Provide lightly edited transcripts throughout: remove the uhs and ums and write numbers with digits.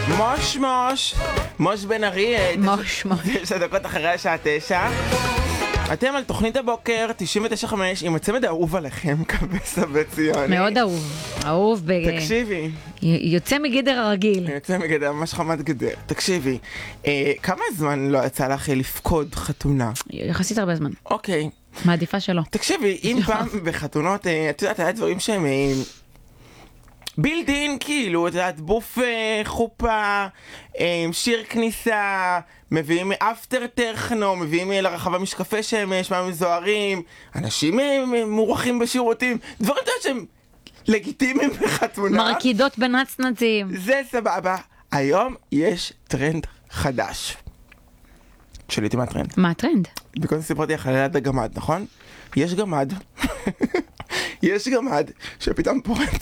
מוש בן ארי, מוש. 9 דקות אחרי השעה 9. אתם על תוכנית הבוקר 99.5 עם הצמד האהוב עליכם, קבסה וציוני. מאוד אהוב. תקשיבי. יוצא מגדר הרגיל. יוצא מגדר, ממש חמת גדר. תקשיבי, כמה זמן לא יצא לך לפקוד חתונה? יחסית הרבה זמן. אוקיי. מעדיפה שלא. תקשיבי, אם פעם בחתונות, את יודעת, היה דברים שהם בילדין, כאילו, את יודעת, בוף חופה, שיר כניסה, מביאים אפטר טכנו, מביאים לרחבה משקפי שמש, מים זוהרים, אנשים מורחים בשירותים, דברים שהם לגיטימיים בחתונה. מרקידות בנצנצים. זה סבבה. היום יש טרנד חדש. שליתי מה הטרנד? מה הטרנד? בכל זאת סיפרתי לך ליד הגמד, נכון? יש גמד. יש גמד שפתאום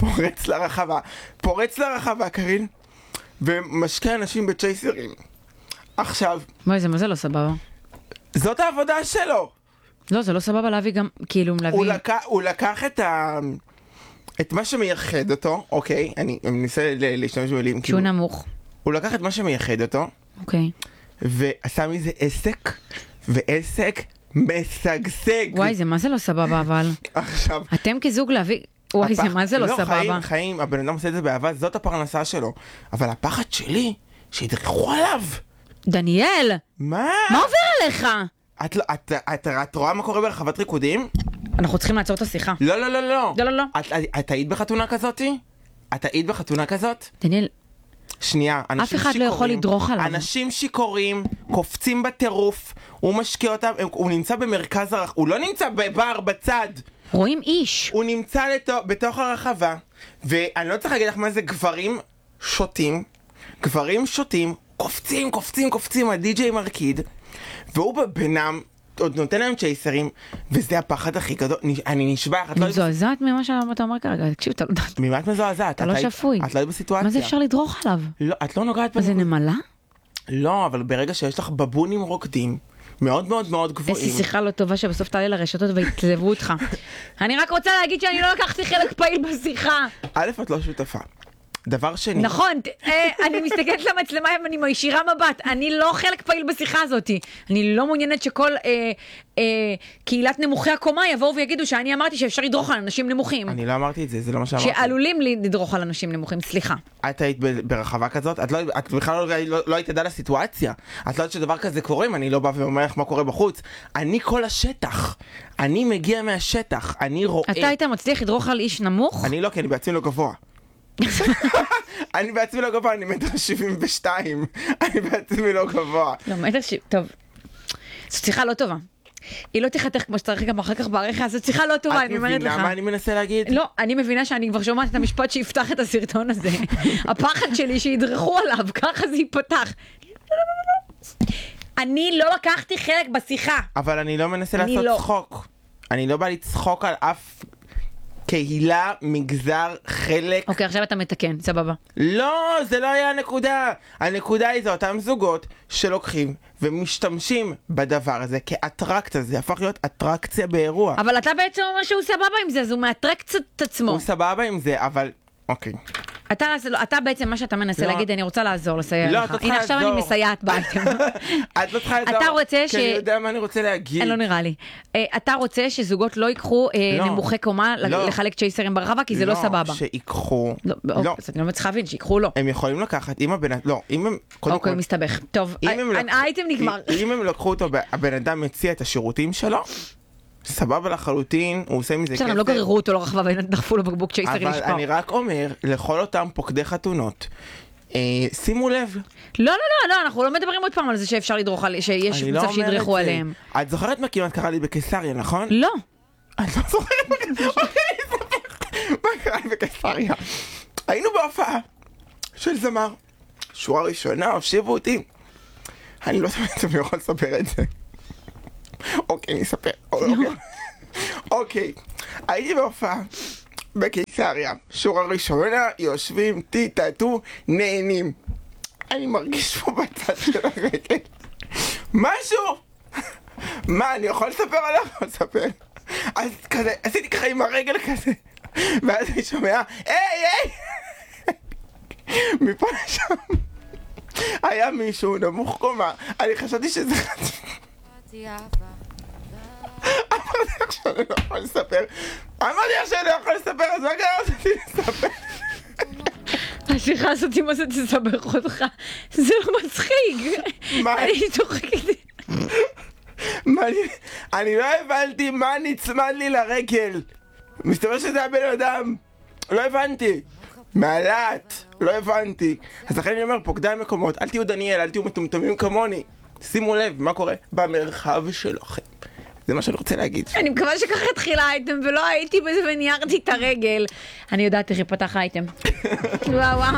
פורץ לרחבה, קרין, ומשקע אנשים בצ'ייסרים. עכשיו, מה זה לא סבבה? זאת העבודה שלו. לא, זה לא סבבה להביא גם, כאילו, להביא... הוא לקח את מה שמייחד אותו, אוקיי? אני מנסה להשתמש במילים. שהוא נמוך. הוא לקח את מה שמייחד אותו, אוקיי. ועשה מזה עסק, ועסק משגשג. וואי, זה מה זה לא סבבה, אבל... עכשיו... אתם כזוג להביא... וואי, זה מה זה לא סבבה. חיים, הבן אדם עושה את זה באהבה, זאת הפרנסה שלו. אבל הפחד שלי, שידרכו עליו. דניאל! מה? מה עובר עליך? את רואה מה קורה ברחבת ריקודים? אנחנו צריכים לעצור את השיחה. לא. לא. את היית בחתונה כזאתי? את היית בחתונה כזאת? דניאל, שנייה, אף אחד לא יכול לדרוך עליו. אנשים שיכורים, קופצים בטירוף, הוא משקיע אותם, הוא נמצא במרכז הוא לא נמצא בבר בצד. רואים איש. הוא נמצא בתוך הרחבה, ואני לא צריך להגיד לך מה זה גברים שוטים, קופצים, הדי-ג'יי מרקיד, והוא בבינם, עוד נותן להם צ'ייסרים, וזה הפחד הכי גדול. אני נשבע. אני מזועזעת ממה שאתה אומר כרגע, תקשיב, אתה לא יודעת. ממה את מזועזעת? אתה לא שפוי. את לא היית בסיטואציה. מה זה אפשר לדרוך עליו? לא, את לא נוגעת מה זה נמלה? לא, אבל ברגע שיש לך בבונים רוקדים, מאוד מאוד מאוד גבוהים. איזו שיחה לא טובה שבסוף תעלה לרשתות והתלבו אותך. אני רק רוצה להגיד שאני לא לקחתי חלק פעיל בשיחה. א', את לא שותפה. דבר שני. נכון, אני מסתכלת למצלמה ואני מישירה מבט, אני לא חלק פעיל בשיחה הזאת. אני לא מעוניינת שכל קהילת נמוכי הקומה יבואו ויגידו שאני אמרתי שאפשר לדרוך על אנשים נמוכים. אני לא אמרתי את זה, זה לא מה שאמרתי. שעלולים לדרוך על אנשים נמוכים, סליחה. את היית ברחבה כזאת? את בכלל לא היית ידע לסיטואציה. את לא יודעת שדבר כזה קורה, אני לא בא ואומר לך מה קורה בחוץ. אני כל השטח. אני מגיע מהשטח, אני רואה. אתה היית מצליח לדרוך על איש נמוך? אני לא, כי אני בעצמי לא גבוה. אני בעצמי לא גבוה, אני 1.72 מטר. אני בעצמי לא גבוה. לא, 1.70 מטר, טוב. זו שיחה לא טובה. היא לא תחתך כמו שצריך גם אחר כך בעריכה, זו שיחה לא טובה, אני אומרת לך. את מבינה מה אני מנסה להגיד? לא, אני מבינה שאני כבר שומעת את המשפט שיפתח את הסרטון הזה. הפחד שלי שידרכו עליו, ככה זה ייפתח. אני לא לקחתי חלק בשיחה. אבל אני לא מנסה לעשות צחוק. אני לא בא לצחוק על אף קהילה, מגזר, חלק. אוקיי, עכשיו אתה מתקן, סבבה. לא, זה לא היה הנקודה. הנקודה היא זה אותם זוגות שלוקחים ומשתמשים בדבר הזה כאטרקציה. זה הפך להיות אטרקציה באירוע. אבל אתה בעצם אומר שהוא סבבה עם זה, אז הוא מאטרקט את עצמו. הוא סבבה עם זה, אבל... אוקיי. אתה בעצם מה שאתה מנסה להגיד, אני רוצה לעזור, לסייע לך. לא, הנה, עכשיו אני מסייעת באייטם. את לא צריכה לעזור. אתה רוצה כי אני יודע מה אני רוצה להגיד. לא נראה לי. אתה רוצה שזוגות לא ייקחו נמוכי קומה לחלק צ'ייסרים ברחבה, כי זה לא סבבה. לא, שיקחו. לא. אז אני לא מצליחה להבין, שיקחו לא. הם יכולים לקחת, אם הבן... לא, אם הם... אוקיי, מסתבך. טוב, האייטם נגמר. אם הם לקחו אותו, הבן אדם מציע את השירותים שלו, סבבה לחלוטין, הוא עושה מזה כסף. הם לא גררו אותו לרחבה ודחפו לו בקבוק צ'ייסר לשפור. אבל אני רק אומר, לכל אותם פוקדי חתונות, שימו לב. לא, אנחנו לא מדברים עוד פעם על זה שאפשר לדרוך על... שיש מצב שידרכו עליהם. את זוכרת מה כמעט קרה לי בקיסריה, נכון? לא. את לא זוכרת מה קרה לי בקיסריה. היינו בהופעה של זמר, שורה ראשונה, הושיבו אותי. אני לא יודעת אם אני יכול לספר את זה. אוקיי, אני אספר. אוקיי, הייתי בהופעה בקיסריה, שורה ראשונה, יושבים, תתעתו, נהנים. אני מרגיש פה בצד של הרגל משהו. מה, אני יכול לספר עליו? אני אספר. אז כזה, עשיתי ככה עם הרגל כזה, ואז אני שומע, היי! מפה לשם. היה מישהו נמוך קומה, אני חשבתי שזה... אמרתי לך שאני לא יכול לספר, אז מה קרה רציתי לספר? השיחה הזאת עם מה זה תסבך אותך, זה לא מצחיק. מה? אני צוחקת. אני לא הבנתי מה נצמד לי לרגל. מסתבר שזה היה בן אדם. לא הבנתי. מעלת. לא הבנתי. אז לכן אני אומר, פוקדי מקומות, אל תהיו דניאל, אל תהיו מטומטמים כמוני. שימו לב, מה קורה? במרחב שלכם. זה מה שאני רוצה להגיד. אני מקווה שככה התחיל האייטם ולא הייתי בזה וניירתי את הרגל. אני יודעת איך יפתח האייטם. וואו.